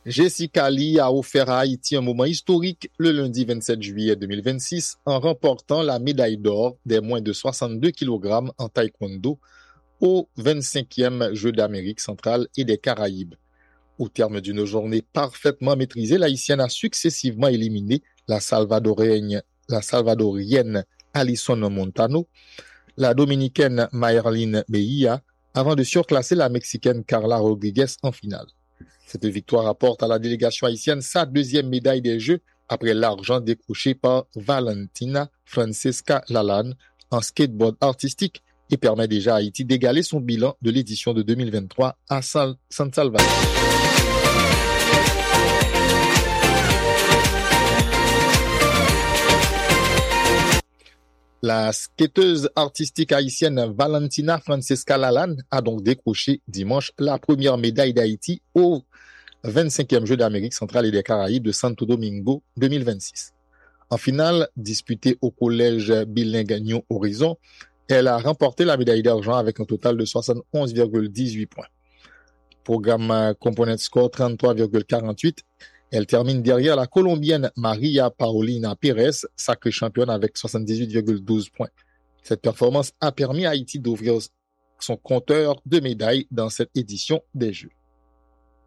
Jessica Lee a offert à Haïti un moment historique le lundi 27 juillet 2026 en remportant la médaille d'or des moins de 62 kg en taekwondo au 25e Jeux d'Amérique centrale et des Caraïbes. Au terme d'une journée parfaitement maîtrisée, l'Haïtienne a successivement éliminé la Salvadorienne Alison Montano, la Dominicaine Mayerline Meilla, avant de surclasser la Mexicaine Carla Rodriguez en finale. Cette victoire apporte à la délégation haïtienne sa deuxième médaille des Jeux après l'argent décroché par Valentina Francesca Lalanne en skateboard artistique et permet déjà à Haïti d'égaler son bilan de l'édition de 2023 à San Salvador. La skateuse artistique haïtienne Valentina Francesca Lalanne a donc décroché dimanche la première médaille d'Haïti au 25e Jeux d'Amérique centrale et des Caraïbes de Santo Domingo 2026. En finale, disputée au collège bilingue New Horizon, elle a remporté la médaille d'argent avec un total de 71,18 points. Programme Component Score 33,48. Elle termine derrière la Colombienne Maria Paulina Pérez, sacrée championne avec 78,12 points. Cette performance a permis à Haïti d'ouvrir son compteur de médailles dans cette édition des Jeux.